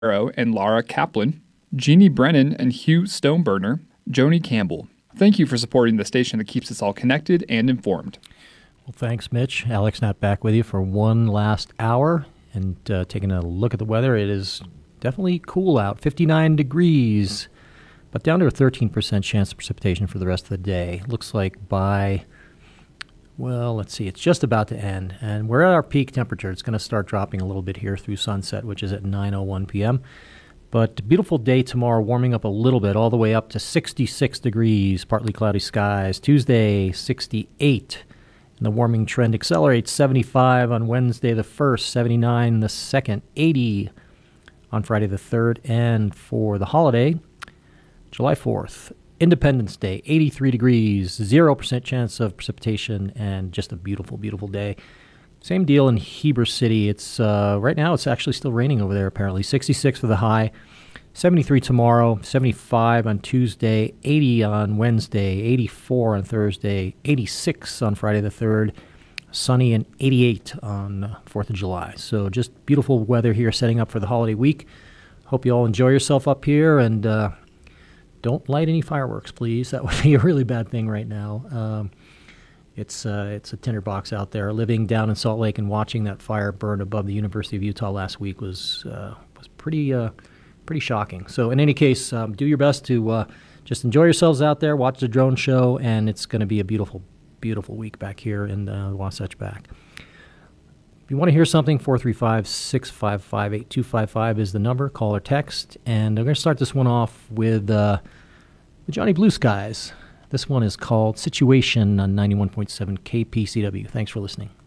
Arrow and Laura Kaplan, Jeannie Brennan and Hugh Stoneburner, Joni Campbell. Thank you for supporting the station that keeps us all connected and informed. Well, thanks, Mitch. Alex Knapp back with you for one last hour and taking a look at the weather. It is definitely cool out, 59 degrees, but down to a 13% chance of precipitation for the rest of the day. Looks like by, well, let's see, it's just about to end, and we're at our peak temperature. It's going to start dropping a little bit here through sunset, which is at 9:01 p.m., but beautiful day tomorrow, warming up a little bit, all the way up to 66 degrees, partly cloudy skies. Tuesday, 68. And the warming trend accelerates, 75 on Wednesday the 1st, 79 the 2nd, 80 on Friday the 3rd. And for the holiday, July 4th, Independence Day, 83 degrees, 0% chance of precipitation, and just a beautiful, beautiful day. Same deal in Heber City. It's right now it's actually still raining over there apparently. 66 for the high, 73 tomorrow, 75 on Tuesday, 80 on Wednesday, 84 on Thursday, 86 on Friday the 3rd, sunny, and 88 on 4th of July. So just beautiful weather here setting up for the holiday week. Hope you all enjoy yourself up here, and don't light any fireworks, please. That would be a really bad thing right now. It's a tinderbox out there. Living down in Salt Lake and watching that fire burn above the University of Utah last week was pretty shocking. So in any case, do your best to just enjoy yourselves out there, watch the drone show, and it's going to be a beautiful, beautiful week back here in the Wasatch Back. If you want to hear something, 435-655-8255 is the number. Call or text. And I'm going to start this one off with Johnny Blue Skies. This one is called Situation on 91.7 KPCW. Thanks for listening.